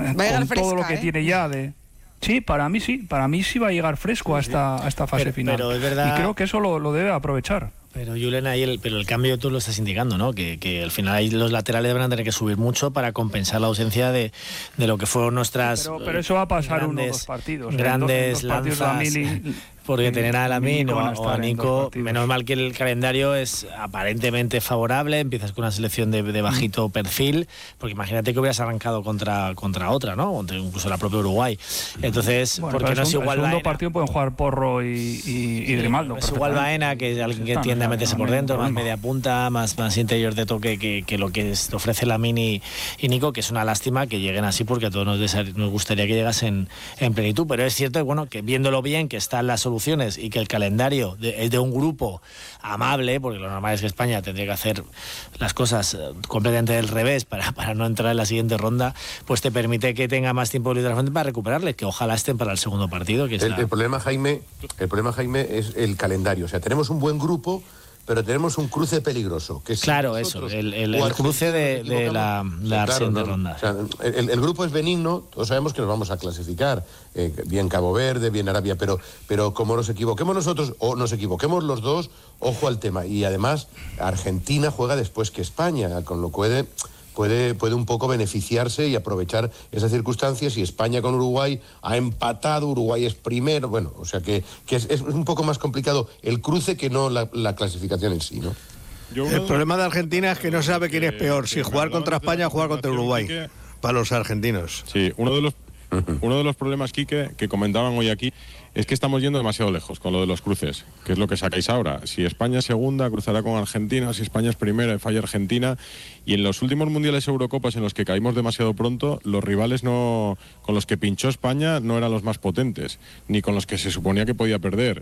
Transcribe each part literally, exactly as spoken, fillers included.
con fresca, todo lo que ¿eh? tiene ya de... Sí, para mí sí, para mí sí va a llegar fresco a esta, a esta fase pero, final. Pero es verdad... Y creo que eso lo, lo debe aprovechar. Pero Julen, ahí el, pero el cambio tú lo estás indicando, ¿no? Que, que al final ahí los laterales van a tener que subir mucho para compensar la ausencia de, de lo que fueron nuestras... Pero, pero eso va a pasar grandes, uno o dos partidos. Grandes en dos, en dos lanzas... Lamini, Porque tener a Lamine o, o a Nico, menos mal que el calendario es aparentemente favorable, empiezas con una selección de, de bajito perfil, porque imagínate que hubieras arrancado contra, contra otra, ¿no? Contra incluso la propia Uruguay. Entonces, bueno, porque no es igual el segundo Baena, partido pueden jugar Porro y, y, y Grimaldo. Es igual Baena, que es alguien que tiende a meterse por dentro, más media punta, más, más interior de toque que, que lo que es, ofrece Lamine y, y Nico, que es una lástima que lleguen así, porque a todos nos, desea, nos gustaría que llegasen en plenitud, pero es cierto bueno, que viéndolo bien, que están las soluciones y que el calendario de, es de un grupo amable, porque lo normal es que España tendría que hacer las cosas completamente del revés para, para no entrar en la siguiente ronda, pues te permite que tenga más tiempo libre para recuperarle, que ojalá estén para el segundo partido. Que el, el problema, Jaime, el problema, Jaime, es el calendario. O sea, tenemos un buen grupo, pero tenemos un cruce peligroso. Que claro, eso, el, el, el cruce de, de la, la claro, siguiente no, ronda. O sea, el, el grupo es benigno, todos sabemos que nos vamos a clasificar, eh, bien Cabo Verde, bien Arabia, pero, pero como nos equivoquemos nosotros o nos equivoquemos los dos, ojo al tema. Y además, Argentina juega después que España, con lo cual puede, puede un poco beneficiarse y aprovechar esas circunstancias. Y España con Uruguay ha empatado, Uruguay es primero, bueno, o sea que, que es, es un poco más complicado el cruce que no la, la clasificación en sí, ¿no? El problema de Argentina es que no sabe quién es peor, si jugar contra España o jugar contra Uruguay, para los argentinos. Sí, uno de los, uno de los problemas, Quique, que comentaban hoy aquí, es que estamos yendo demasiado lejos con lo de los cruces, que es lo que sacáis ahora. Si España es segunda, cruzará con Argentina; si España es primera, falla Argentina. Y en los últimos mundiales Eurocopas en los que caímos demasiado pronto, los rivales no con los que pinchó España no eran los más potentes, ni con los que se suponía que podía perder,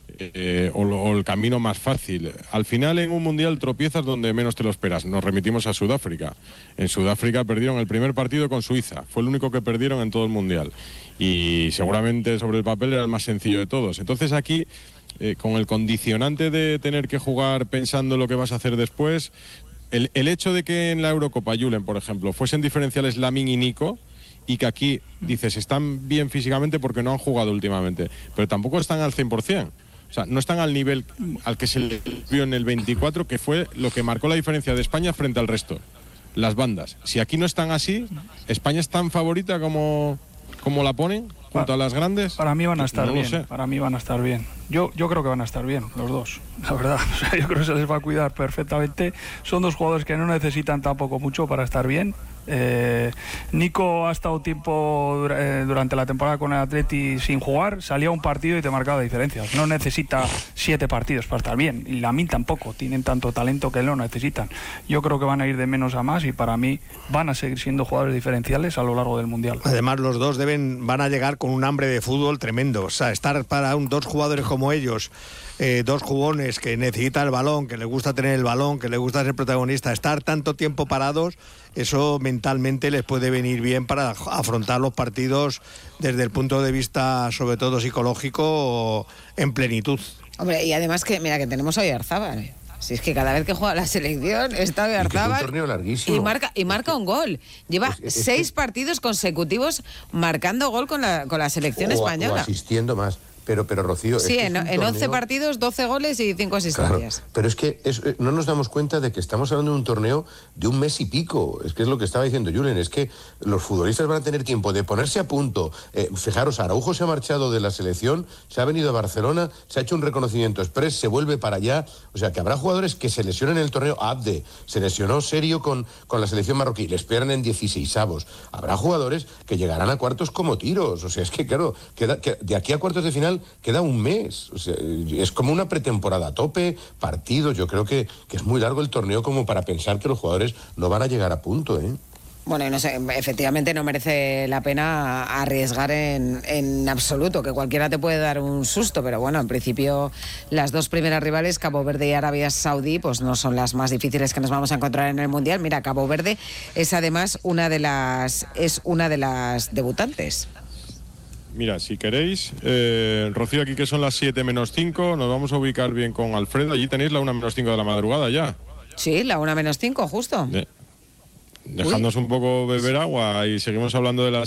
eh, o, o el camino más fácil. Al final, en un mundial tropiezas donde menos te lo esperas. Nos remitimos a Sudáfrica. En Sudáfrica perdieron el primer partido con Suiza, fue el único que perdieron en todo el mundial. Y seguramente sobre el papel era el más sencillo de todos. Entonces aquí, eh, con el condicionante de tener que jugar pensando lo que vas a hacer después, el, el hecho de que en la Eurocopa, Julen, por ejemplo, fuesen diferenciales Lamine y Nico, y que aquí dices, están bien físicamente porque no han jugado últimamente, pero tampoco están al cien por ciento. O sea, no están al nivel al que se les vio en el veinticuatro, que fue lo que marcó la diferencia de España frente al resto, las bandas. Si aquí no están así, ¿España es tan favorita como... ¿Cómo la ponen junto a las grandes? Para mí van a estar no bien. Lo sé. Para mí van a estar bien. Yo, yo creo que van a estar bien, los dos, la verdad. O sea, yo creo que se les va a cuidar perfectamente. Son dos jugadores que no necesitan tampoco mucho para estar bien. Eh, Nico ha estado tiempo eh, durante la temporada con el Atleti sin jugar, salía un partido y te marcaba diferencias. No necesita siete partidos para estar bien, y Lamine tampoco, tienen tanto talento que lo necesitan. Yo creo que van a ir de menos a más, y para mí van a seguir siendo jugadores diferenciales a lo largo del Mundial. Además, los dos deben van a llegar con un hambre de fútbol tremendo. O sea, estar para un, dos jugadores como ellos, eh, dos jugones que necesitan el balón, que les gusta tener el balón, que les gusta ser protagonista, estar tanto tiempo parados, eso mentalmente les puede venir bien para afrontar los partidos desde el punto de vista, sobre todo psicológico, en plenitud. Hombre, y además que, mira, que tenemos a Oyarzábal. Si es que cada vez que juega la selección está Oyarzábal y marca, y marca un gol. Lleva pues es seis que... partidos consecutivos marcando gol con la, con la selección o, española. O asistiendo más. Pero, pero Rocío... Sí, es en, que es en torneo... once partidos, doce goles y cinco asistencias. Claro, pero es que es, no nos damos cuenta de que estamos hablando de un torneo de un mes y pico. Es que es lo que estaba diciendo Julen, es que los futbolistas van a tener tiempo de ponerse a punto. Eh, fijaros, Araujo se ha marchado de la selección, se ha venido a Barcelona, se ha hecho un reconocimiento express, se vuelve para allá. O sea, que habrá jugadores que se lesionen en el torneo. Abde se lesionó serio con, con la selección marroquí, le esperan en dieciseisavos. Habrá jugadores que llegarán a cuartos como tiros. O sea, es que claro, queda, que de aquí a cuartos de final queda un mes. O sea, es como una pretemporada a tope, partidos. Yo creo que, que es muy largo el torneo como para pensar que los jugadores no van a llegar a punto, ¿eh? Bueno, y no sé, efectivamente no merece la pena arriesgar en, en absoluto, que cualquiera te puede dar un susto, pero bueno, en principio las dos primeras rivales, Cabo Verde y Arabia Saudí, pues no son las más difíciles que nos vamos a encontrar en el Mundial. Mira, Cabo Verde es además una de las es una de las debutantes. Mira, si queréis, eh, Rocío, aquí que son las siete menos cinco, nos vamos a ubicar bien con Alfredo. Allí tenéis la una menos cinco de la madrugada ya. Sí, la una menos cinco, justo. De, dejadnos un poco beber agua y seguimos hablando de las